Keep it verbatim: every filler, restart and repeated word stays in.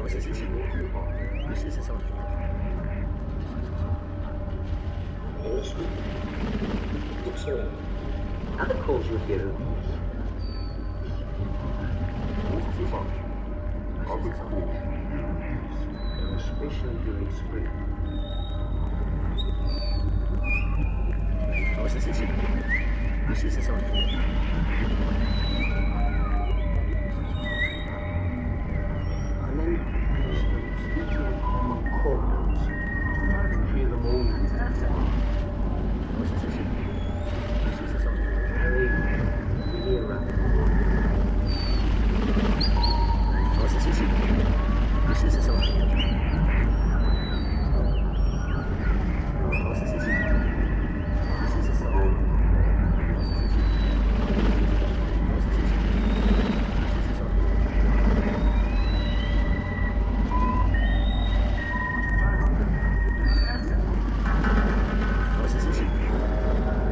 我是机器人，你是只少女。Other calls you hear. Other calls. Especially during spring. 我是机器人，你是只少女。